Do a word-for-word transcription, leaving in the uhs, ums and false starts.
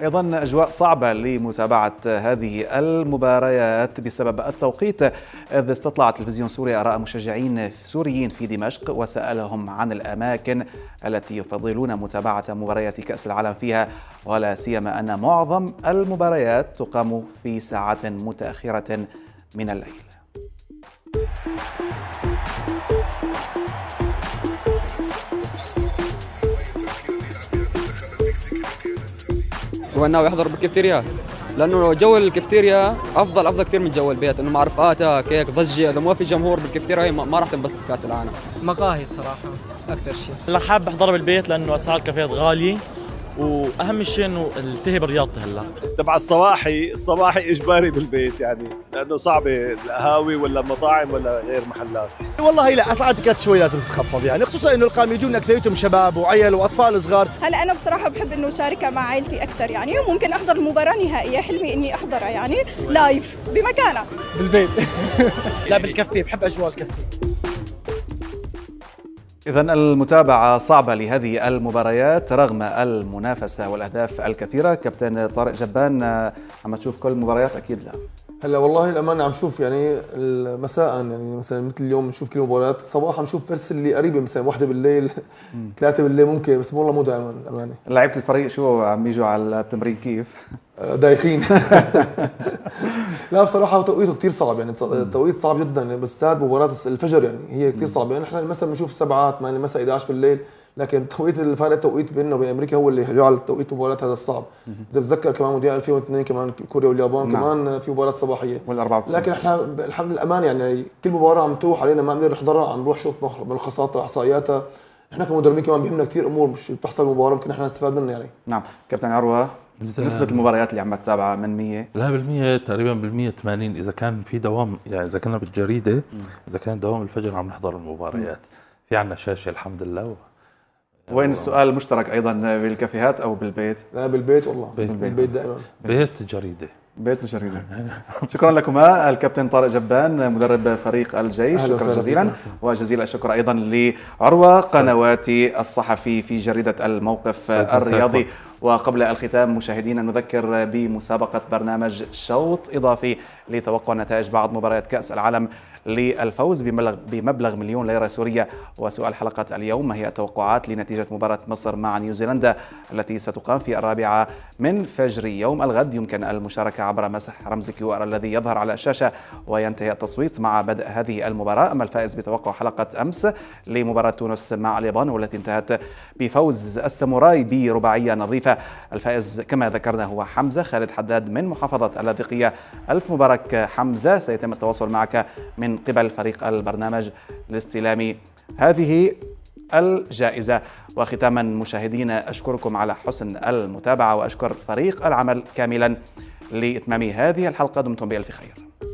أيضا أجواء صعبة لمتابعة هذه المباريات بسبب التوقيت، إذ استطلع تلفزيون سوريا آراء مشجعين سوريين في دمشق وسألهم عن الأماكن التي يفضلون متابعة مباريات كأس العالم فيها، ولا سيما أن معظم المباريات تقام في ساعات متأخرة من الليل. هو انه يحضر بالكافتيريا، لانه جو الكافتيريا افضل افضل كثير من جو البيت، انه مع رفقاتك هيك ضجه، اذا ما في جمهور بالكافتيريا ما راح تنبسط بكاس العالم. مقاهي الصراحه اكثر شيء. هلا حابب احضرها بالبيت لانه اسعار الكافيهات غاليه، واهم شيء انه التهي برياضتي. هلا تبع الصباحي الصباحي اجباري بالبيت يعني، لانه صعبه القهاوي ولا مطاعم ولا غير محلات. والله لا، اسعار التيكت شوي لازم تتخفض يعني، خصوصا انه القام يجونا اكثريتهم شباب وعيال واطفال صغار. هلا انا بصراحه بحب انه اشاركها مع عائلتي اكثر يعني، وممكن احضر المباراه نهائيه، حلمي اني احضرها يعني لايف بمكانها بالبيت. لا بالكفي، بحب اجواء الكفي. إذن المتابعة صعبة لهذه المباريات رغم المنافسة والأهداف الكثيرة. كابتن طارق جبان، عم تشوف كل المباريات؟ أكيد لا. هلا والله الأمانة عم شوف يعني مساء، يعني مثلا مثل اليوم نشوف كل المباريات، صباحا نشوف بس اللي قريبة، مثلا واحدة بالليل ثلاثة بالليل ممكن، بس والله مو دائما الأمانة. لعيبة الفريق شو عم يجوا على التمرين كيف؟ دايخين. لا بصراحة توقيته كثير صعب يعني، التوقيت صعب جدا يعني، بس هذه مباراة الفجر يعني هي كثير صعبة يعني. احنا مثلا بنشوف سبعات ثمانية مساء إحدى عشر بالليل، لكن توقيت الفارق التوقيت بيننا وبين امريكا هو اللي جعل توقيت مباراة هذا الصعب. اذا بتذكر كمان مونديال ألفين واثنين كمان كوريا واليابان نعم. كمان في مباراة صباحية والأربعة وتسعين. لكن احنا الحمد لله امان يعني، كل مباراة عم تروح علينا ما بنقدر نحضرها، عم نروح نشوف ملخصاتها احصائياتها. احنا كمدربين كمان بيهمنا كثير امور مش بتحصل المباراة ممكن احنا نستفاد منها يعني. نعم كابتن عروة، نسبة المباريات اللي عم تتابعها من مية؟ لا بالمية تقريبا بالمية ثمانين، إذا كان في دوام يعني، إذا كنا بالجريدة م. إذا كان دوام الفجر عم نحضر المباريات م. في عنا شاشة الحمد لله. و... وين السؤال المشترك أيضا، بالكافيهات أو بالبيت؟ لا بالبيت والله، بيت. بالبيت دائما. بيت جريدة. بيت وجريدة. شكرا لكما الكابتن طارق جبان مدرب فريق الجيش، شكرا جزيلا، وجزيل الشكر أيضا لعروة قنواتي الصحفي في جريدة الموقف الرياضي. وقبل الختام مشاهدينا نذكر بمسابقة برنامج شوط إضافي لتوقع نتائج بعض مباريات كأس العالم للفوز بمبلغ, بمبلغ مليون ليرة سورية. وسؤال حلقة اليوم: ما هي التوقعات لنتيجة مباراة مصر مع نيوزيلندا التي ستقام في الرابعة من فجر يوم الغد؟ يمكن المشاركة عبر مسح رمز كيو آر الذي يظهر على الشاشة، وينتهي التصويت مع بدء هذه المباراة. أما الفائز بتوقع حلقة أمس لمباراة تونس مع اليابان والتي انتهت بفوز الساموراي برباعية نظيفة، الفائز كما ذكرنا هو حمزة خالد حداد من محافظة اللاذقية. ألف مبارك حمزة، سيتم التواصل معك من قبل فريق البرنامج لاستلام هذه الجائزة. وختاما مشاهدينا أشكركم على حسن المتابعة، وأشكر فريق العمل كاملا لإتمام هذه الحلقة. دمتم بألف خير.